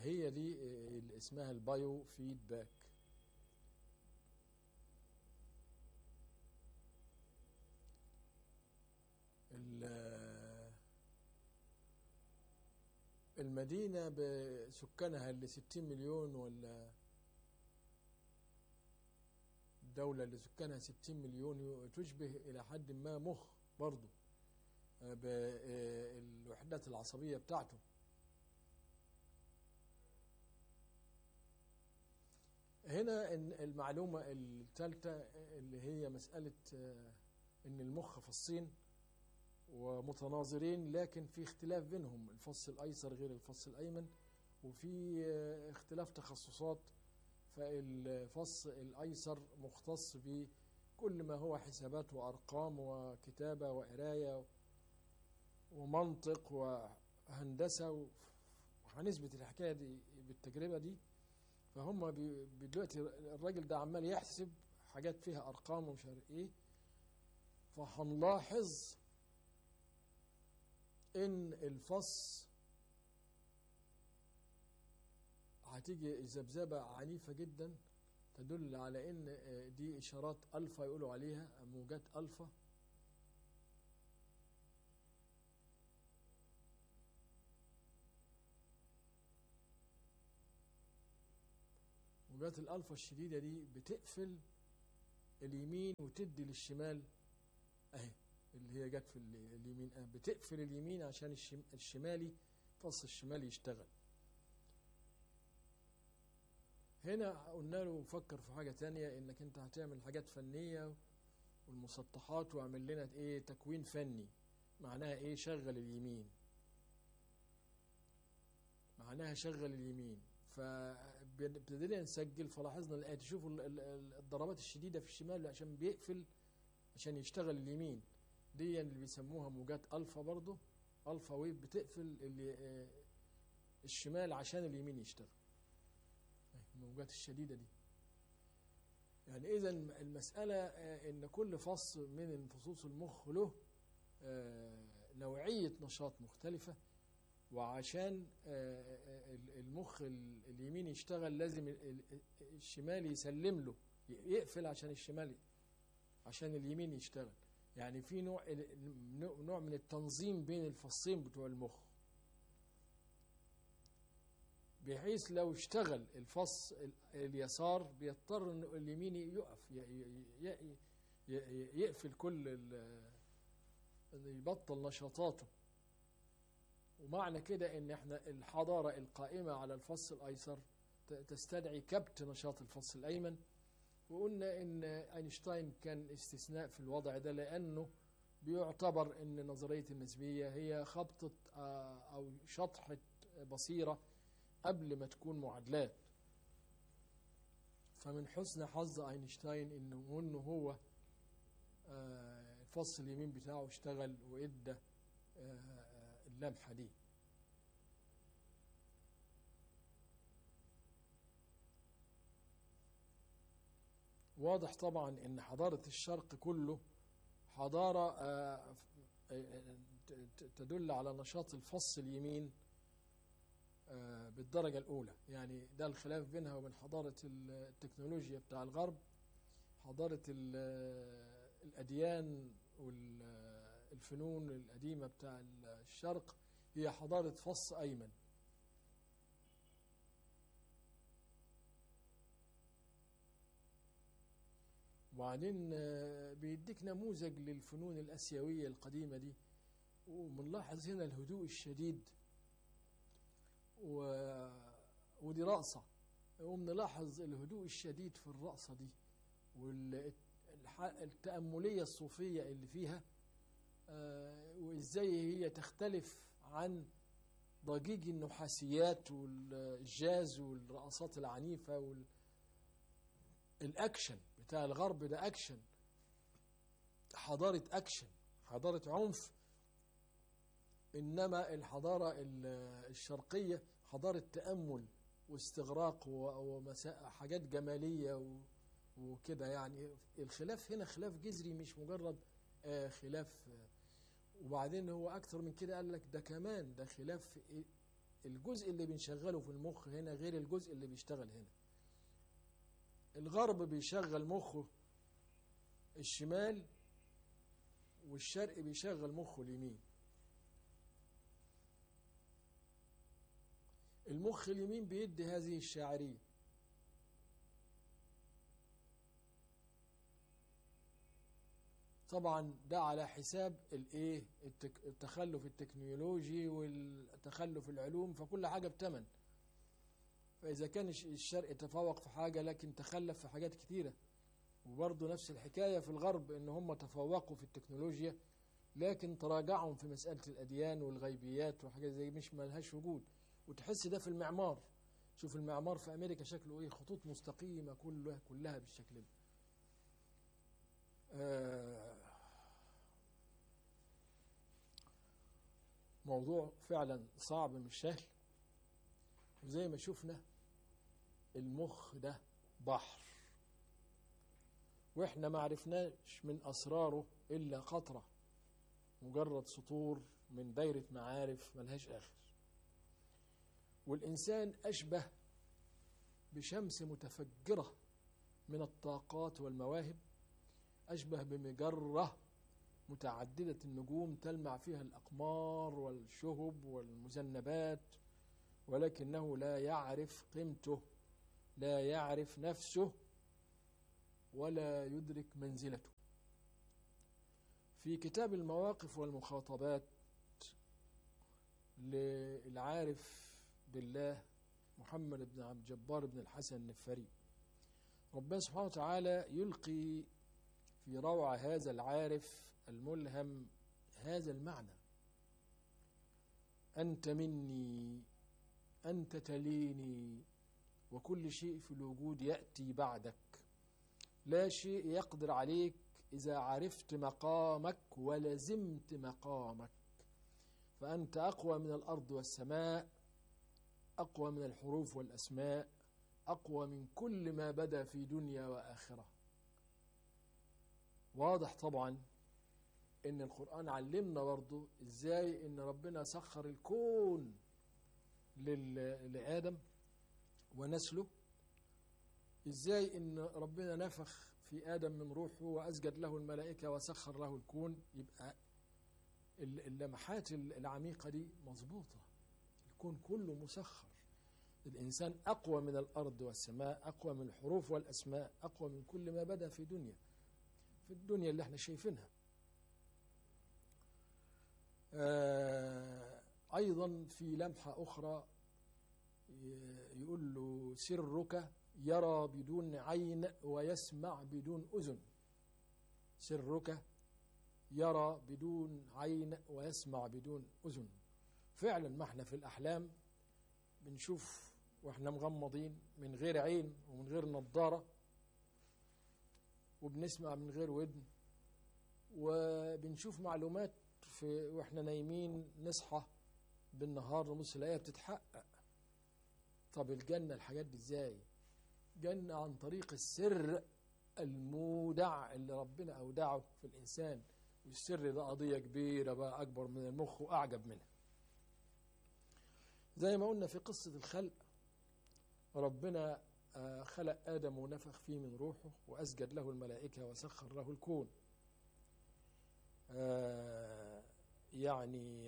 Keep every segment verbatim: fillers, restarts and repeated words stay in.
هي دي اللي اسمها البايو فيدباك. المدينة بسكانها اللي ستين مليون، ولا الدولة اللي سكانها ستين مليون، تشبه إلى حد ما مخ برضو بالوحدات العصبية بتاعته. هنا المعلومة الثالثة اللي هي مسألة إن المخ فصين ومتناظرين، لكن في اختلاف بينهم، الفص الأيسر غير الفص الأيمن، وفي اختلاف تخصصات. فالفص الأيسر مختص بكل ما هو حسابات وأرقام وكتابة وقراية ومنطق وهندسة، وهنثبت الحكاية دي بالتجربة دي. فهم دلوقتي الراجل ده عمال يحسب حاجات فيها أرقام ومش عارف إيه، فهنلاحظ إن الفص هتيجي ذبذبة عنيفة جدا تدل على إن دي إشارات ألفا، يقولوا عليها موجات ألفا. موجات الألفا الشديدة دي بتقفل اليمين وتدي للشمال أهي، اللي هي جت في اليمين أهي بتقفل اليمين عشان الشمالي فص الشمالي يشتغل. هنا قلنا له فكر في حاجة تانية، انك انت هتعمل حاجات فنية والمسطحات، واعمل لنا ايه تكوين فني. معناها ايه؟ شغل اليمين، معناها شغل اليمين. فابتدينا نسجل، فلاحظنا الآية، تشوفوا الضربات الشديدة في الشمال عشان بيقفل عشان يشتغل اليمين، دي اللي بيسموها موجات ألفا. برضو ألفا ويف بتقفل اللي الشمال عشان اليمين يشتغل، الموجات الشديدة دي. يعني إذا المسألة إن كل فص من فصوص المخ له نوعية نشاط مختلفة، وعشان المخ اليمين يشتغل لازم الشمال يسلم له، يقفل عشان الشمال عشان اليمين يشتغل. يعني في نوع نوع من التنظيم بين الفصين بتوع المخ، بحيث لو اشتغل الفص اليسار بيضطر ان اليمين يقف، يقفل كل، يبطل نشاطاته. ومعنى كده ان احنا الحضارة القائمة على الفص الايسر تستدعي كبت نشاط الفص الايمن. وقلنا ان اينشتاين كان استثناء في الوضع ده، لانه بيعتبر ان نظرية النسبية هي خبطة او شطحة بصيرة قبل ما تكون معادلات. فمن حسن حظ اينشتاين انه انه هو الفص اليمين بتاعه اشتغل وادى اللمحة دي. واضح طبعا ان حضارة الشرق كله حضارة تدل على نشاط الفص اليمين بالدرجة الأولى. يعني ده الخلاف بينها وبين حضارة التكنولوجيا بتاع الغرب. حضارة الأديان والفنون القديمة بتاع الشرق هي حضارة فص أيمن. وبعدين بيديك نموذج للفنون الآسيوية القديمة دي، ومنلاحظ هنا الهدوء الشديد، و... ودي رقصة، ومنلاحظ الهدوء الشديد في الرقصة دي والتأملية الصوفية اللي فيها، وإزاي هي تختلف عن ضجيج النحاسيات والجاز والرقصات العنيفة والأكشن بتاع الغرب. ده أكشن، حضارة أكشن، حضارة عنف. إنما الحضارة الشرقية حضارة تأمل واستغراق وحاجات جمالية وكده. يعني الخلاف هنا خلاف جذري، مش مجرد خلاف. وبعدين هو أكثر من كده، قال لك ده كمان ده خلاف الجزء اللي بنشغله في المخ هنا غير الجزء اللي بيشتغل هنا. الغرب بيشغل مخه الشمال، والشرق بيشغل مخه اليمين. المخ اليمين بيدي هذه الشاعرية، طبعا ده على حساب الايه التخلف التكنولوجي والتخلف العلوم، فكل حاجة بتمن. فإذا كان الشرق تفوق في حاجة لكن تخلف في حاجات كتيرة. وبرضه نفس الحكاية في الغرب، إن هم تفوقوا في التكنولوجيا لكن تراجعهم في مسألة الأديان والغيبيات وحاجات زي مش ملهاش وجود. وتحس ده في المعمار. شوف المعمار في أمريكا شكله إيه، خطوط مستقيمة كلها كلها بالشكل ده. آه موضوع فعلا صعب مش سهل. وزي ما شفنا المخ ده بحر، واحنا ما عرفناش من أسراره إلا قطرة، مجرد سطور من دايرة معارف ملهاش آخر. والإنسان أشبه بشمس متفجرة من الطاقات والمواهب، أشبه بمجرة متعددة النجوم تلمع فيها الأقمار والشهب والمذنبات، ولكنه لا يعرف قيمته، لا يعرف نفسه، ولا يدرك منزلته. في كتاب المواقف والمخاطبات للعارف بالله محمد بن عبد الجبار بن الحسن النفاري، ربنا سبحانه وتعالى يلقي في روع هذا العارف الملهم هذا المعنى: أنت مني، أنت تليني، وكل شيء في الوجود يأتي بعدك، لا شيء يقدر عليك إذا عرفت مقامك ولزمت مقامك، فأنت أقوى من الأرض والسماء، أقوى من الحروف والأسماء، أقوى من كل ما بدا في دنيا وآخرة. واضح طبعا إن القرآن علمنا برضو إزاي إن ربنا سخر الكون لآدم ونسله، إزاي إن ربنا نفخ في آدم من روحه وأسجد له الملائكة وسخر له الكون. يبقى اللمحات العميقة دي مظبوطة، الكون كله مسخر. الإنسان أقوى من الأرض والسماء، أقوى من الحروف والأسماء، أقوى من كل ما بدا في دنيا في الدنيا اللي احنا شايفينها. آه أيضا في لمحة أخرى يقول له: سرك يرى بدون عين ويسمع بدون أذن. سرك يرى بدون عين ويسمع بدون أذن. فعلا ما احنا في الأحلام بنشوف واحنا مغمضين من غير عين ومن غير نظارة، وبنسمع من غير ودن، وبنشوف معلومات في واحنا نايمين، نصحى بالنهار نبص نلاقيها بتتحقق. طب الجنة الحاجات دي ازاي؟ جنة عن طريق السر المودع اللي ربنا أودعه في الإنسان، والسر ده قضية كبيرة بقى، أكبر من المخ وأعجب منها. زي ما قلنا في قصة الخلق، ربنا خلق آدم ونفخ فيه من روحه وأسجد له الملائكة وسخر له الكون. يعني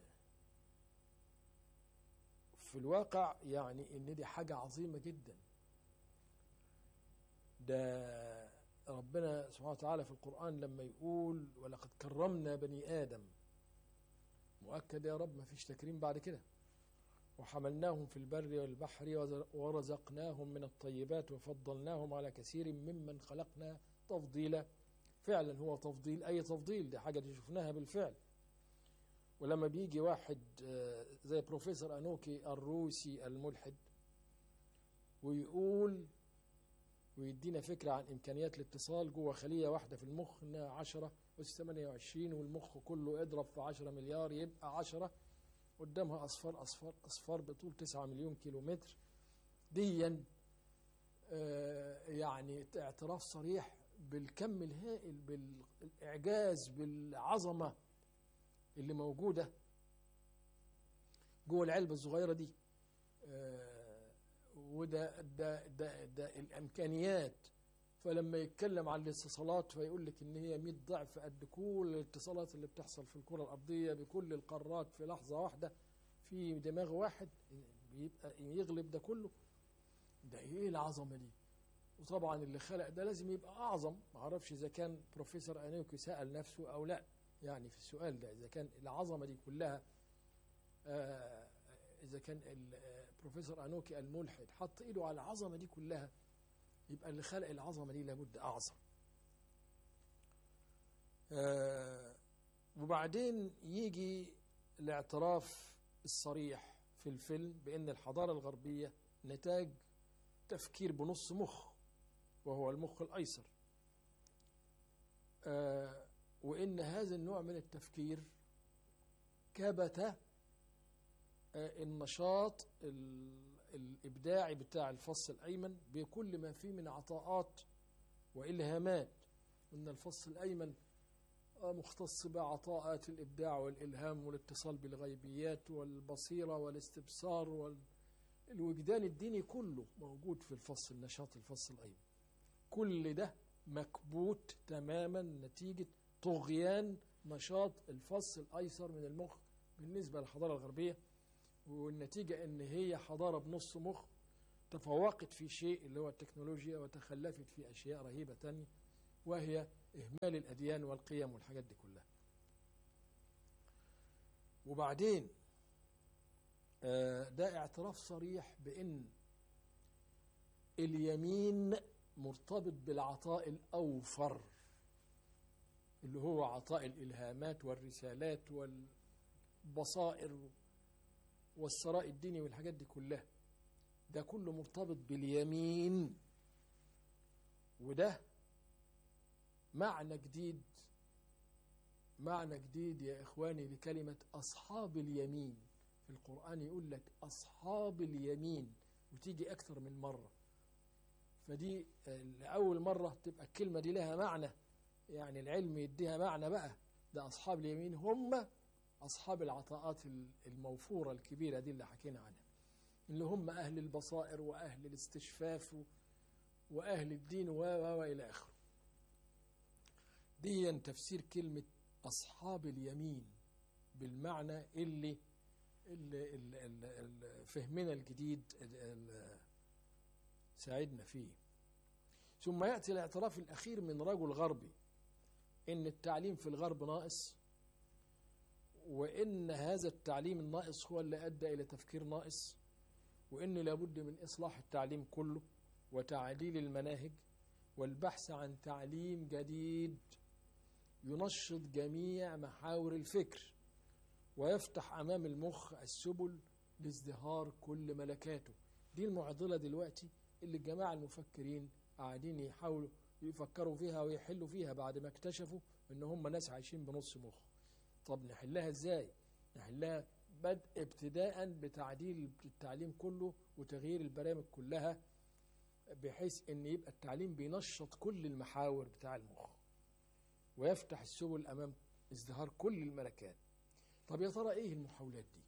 في الواقع يعني إن دي حاجة عظيمة جدا. ده ربنا سبحانه وتعالى في القرآن لما يقول: ولقد كرمنا بني آدم، مؤكد يا رب ما فيش تكريم بعد كده. وحملناهم في البر والبحر ورزقناهم من الطيبات وفضلناهم على كثير ممن خلقنا تفضيلا. فعلا هو تفضيل، أي تفضيل، دي حاجة دي شفناها بالفعل. ولما بيجي واحد زي بروفيسور أنوكي الروسي الملحد ويقول ويدينا فكرة عن إمكانيات الاتصال جوه خلية واحدة في المخ، إنها عشرة أس ثمانية وعشرين، والمخ كله اضرب في عشرة مليار يبقى عشرة، قدامها أصفار أصفار أصفار بطول تسعة مليون كيلومتر. ديا آه يعني اعتراف صريح بالكم الهائل، بالإعجاز، بالعظمة اللي موجودة. جوه العلبة الصغيرة دي. آه، وده ده ده ده الإمكانيات. فلما يتكلم عن الاتصالات فيقول لك إن هي مئة ضعف قد كل الاتصالات اللي بتحصل في الكرة الأرضية بكل القارات في لحظة واحدة في دماغ واحد، بيبقى يغلب ده كله. ده إيه العظمة دي؟ وطبعا اللي خلق ده لازم يبقى أعظم. ما أعرفش إذا كان بروفيسور أنوكي سأل نفسه أو لا يعني في السؤال ده، إذا كان العظمة دي كلها، آه إذا كان البروفيسور أنوكي الملحد حط إيده على العظمة دي كلها، يبقى اللي خلق العظمة دي لابد أعظم. آه وبعدين يجي الاعتراف الصريح في الفيلم بأن الحضارة الغربية نتاج تفكير بنص مخ، وهو المخ الأيسر. آه وإن هذا النوع من التفكير كبت آه النشاط الإبداعي بتاع الفص الأيمن بكل ما فيه من عطاءات وإلهامات. إن الفص الأيمن مختص بعطاءات الإبداع والإلهام والاتصال بالغيبيات والبصيرة والاستبصار والوجدان الديني، كله موجود في الفص النشاط الفص الأيمن. كل ده مكبوت تماما نتيجة طغيان نشاط الفص الأيسر من المخ بالنسبة للحضارة الغربية. والنتيجة ان هي حضارة بنص مخ تفوقت في شيء اللي هو التكنولوجيا وتخلفت في أشياء رهيبة تانية، وهي إهمال الأديان والقيم والحاجات دي كلها. وبعدين ده اعتراف صريح بأن اليمين مرتبط بالعطاء الأوفر اللي هو عطاء الإلهامات والرسالات والبصائر والثراء الديني والحاجات دي كلها. ده كله مرتبط باليمين. وده معنى جديد، معنى جديد يا إخواني لكلمة أصحاب اليمين. في القرآن يقول لك أصحاب اليمين وتيجي أكثر من مرة. فدي لأول مرة تبقى الكلمة دي لها معنى، يعني العلم يديها معنى بقى. ده أصحاب اليمين هم أصحاب العطاءات الموفورة الكبيرة دي اللي حكينا عنها، اللي هم أهل البصائر وأهل الاستشفاف وأهل الدين وإلى آخره. دي تفسير كلمة أصحاب اليمين بالمعنى اللي, اللي, اللي, اللي فهمنا الجديد اللي ساعدنا فيه. ثم يأتي الاعتراف الأخير من رجل غربي إن التعليم في الغرب ناقص، وإن هذا التعليم الناقص هو اللي أدى إلى تفكير ناقص، وإن لابد من إصلاح التعليم كله وتعديل المناهج والبحث عن تعليم جديد ينشط جميع محاور الفكر ويفتح أمام المخ السبل لازدهار كل ملكاته. دي المعضلة دلوقتي اللي الجماعة المفكرين قاعدين يحاولوا يفكروا فيها ويحلوا فيها بعد ما اكتشفوا إن هم ناس عايشين بنص مخ. طب نحلها ازاي؟ نحلها بدء ابتداء بتعديل التعليم كله وتغيير البرامج كلها، بحيث ان يبقى التعليم بينشط كل المحاور بتاع المخ ويفتح السبل امام ازدهار كل الملكات. طب يا ترى ايه المحاولات دي؟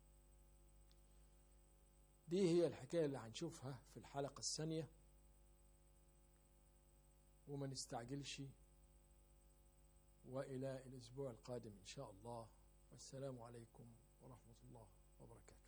دي هي الحكاية اللي هنشوفها في الحلقة الثانية، وما نستعجلش، وإلى الأسبوع القادم إن شاء الله. والسلام عليكم ورحمة الله وبركاته.